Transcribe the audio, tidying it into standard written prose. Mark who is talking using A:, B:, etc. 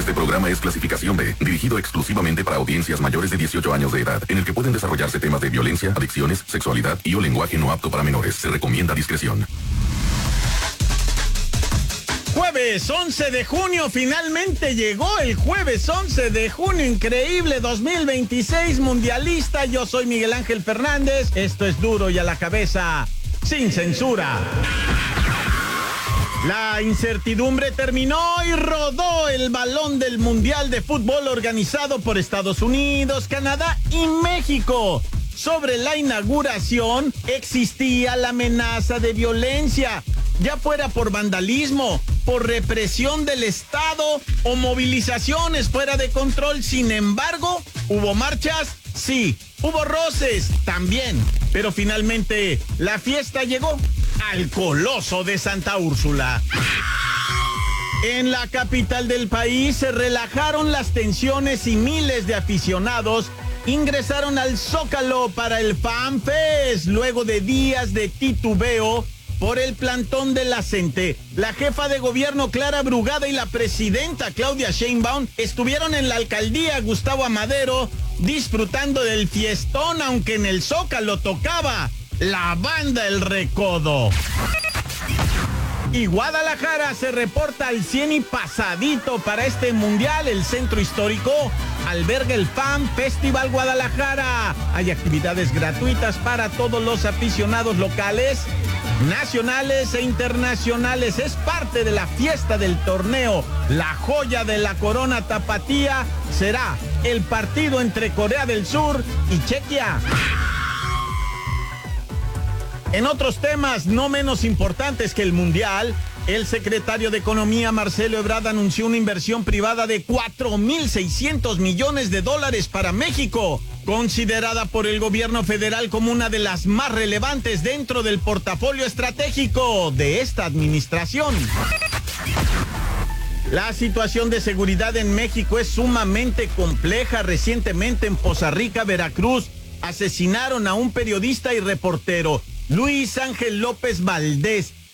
A: Este programa es clasificación B, dirigido exclusivamente para audiencias mayores de 18 años de edad, en el que pueden desarrollarse temas de violencia, adicciones, sexualidad y o lenguaje no apto para menores. Se recomienda discreción.
B: Jueves 11 de junio, finalmente llegó el jueves 11 de junio, increíble, 2026, mundialista. Yo soy Miguel Ángel Fernández, esto es Duro y a la Cabeza, sin censura. La incertidumbre terminó y rodó el balón del Mundial de Fútbol organizado por Estados Unidos, Canadá y México. Sobre la inauguración existía la amenaza de violencia, ya fuera por vandalismo, por represión del Estado o movilizaciones fuera de control. Sin embargo, ¿hubo marchas? Sí. ¿Hubo roces? También. Pero finalmente la fiesta llegó al Coloso de Santa Úrsula. En la capital del país se relajaron las tensiones y miles de aficionados ingresaron al Zócalo para el Fan Fest luego de días de titubeo por el plantón de la CENTE. La jefa de gobierno Clara Brugada y la presidenta Claudia Sheinbaum estuvieron en la alcaldía Gustavo Amadero disfrutando del fiestón, aunque en el Zócalo tocaba la banda El Recodo. Y Guadalajara se reporta al 100 y pasadito para este mundial. El centro histórico alberga el Fan Festival Guadalajara. Hay actividades gratuitas para todos los aficionados locales, nacionales e internacionales. Es parte de la fiesta del torneo. La joya de la corona tapatía será el partido entre Corea del Sur y Chequia. En otros temas no menos importantes que el Mundial, el secretario de Economía Marcelo Ebrard anunció una inversión privada de $4,600 millones para México, considerada por el gobierno federal como una de las más relevantes dentro del portafolio estratégico de esta administración. La situación de seguridad en México es sumamente compleja. Recientemente en Poza Rica, Veracruz, asesinaron a un periodista y reportero, Luis Ángel López Valdés,